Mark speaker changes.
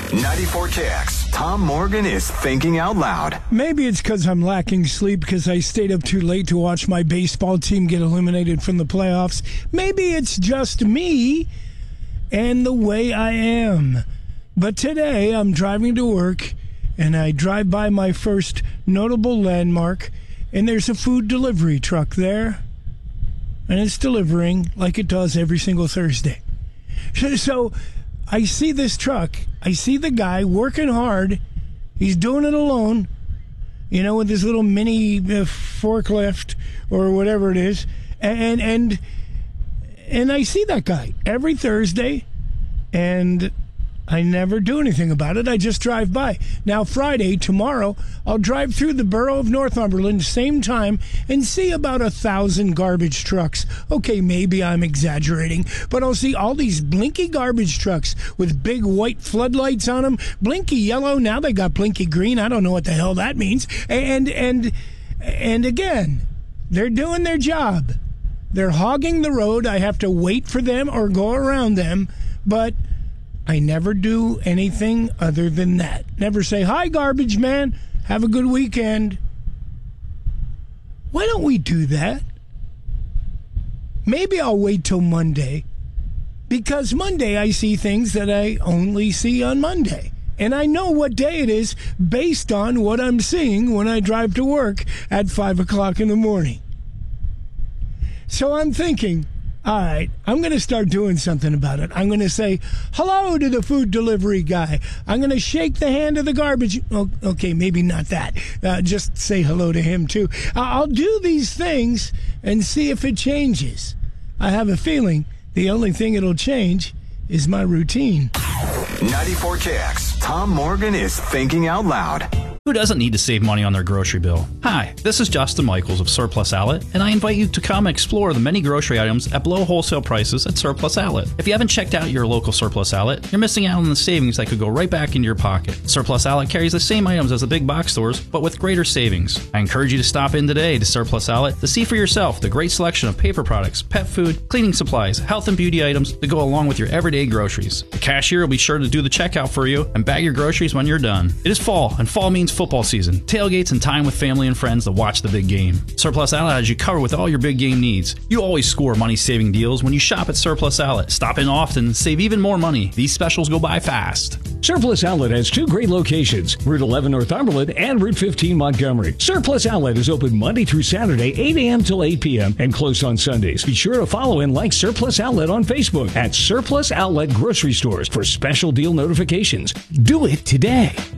Speaker 1: 94KX, Tom Morgan is thinking out loud.
Speaker 2: Maybe it's because I'm lacking sleep because I stayed up too late to watch my baseball team get eliminated from the playoffs. Maybe it's just me and the way I am. But today I'm driving to work and I drive by my first notable landmark and there's a food delivery truck there. And it's delivering like it does every single Thursday. So I see this truck. I see the guy working hard. He's doing it alone, with his little mini forklift or whatever it is. And I see that guy every Thursday, and I never do anything about it. I just drive by. Now, Friday, tomorrow, I'll drive through the borough of Northumberland, same time, and see about 1,000 garbage trucks. Okay, maybe I'm exaggerating, but I'll see all these blinky garbage trucks with big white floodlights on them. Blinky yellow, now they got blinky green. I don't know what the hell that means. And again, they're doing their job. They're hogging the road. I have to wait for them or go around them, but I never do anything other than that. Never say, "Hi, garbage man. Have a good weekend." Why don't we do that? Maybe I'll wait till Monday, because Monday I see things that I only see on Monday. And I know what day it is based on what I'm seeing when I drive to work at 5 o'clock in the morning. So I'm thinking, all right, I'm going to start doing something about it. I'm going to say hello to the food delivery guy. I'm going to shake the hand of the garbage. Oh, okay, maybe not that. Just say hello to him, too. I'll do these things and see if it changes. I have a feeling the only thing it'll change is my routine.
Speaker 1: 94KX, Tom Morgan is thinking out loud.
Speaker 3: Who doesn't need to save money on their grocery bill? Hi, this is Justin Michaels of Surplus Outlet, and I invite you to come explore the many grocery items at below wholesale prices at Surplus Outlet. If you haven't checked out your local Surplus Outlet, you're missing out on the savings that could go right back into your pocket. Surplus Outlet carries the same items as the big box stores, but with greater savings. I encourage you to stop in today to Surplus Outlet to see for yourself the great selection of paper products, pet food, cleaning supplies, health and beauty items that go along with your everyday groceries. The cashier will be sure to do the checkout for you and bag your groceries when you're done. It is fall, and fall means football season, tailgates, and time with family and friends to watch the big game. Surplus Outlet has you covered with all your big game needs. You always score money-saving deals when you shop at Surplus Outlet. Stop in often and save even more money. These specials go by fast.
Speaker 4: Surplus Outlet has two great locations, Route 11 Northumberland and Route 15 Montgomery. Surplus Outlet is open Monday through Saturday, 8 a.m. till 8 p.m. and closed on Sundays. Be sure to follow and like Surplus Outlet on Facebook at Surplus Outlet Grocery Stores for special deal notifications. Do it today.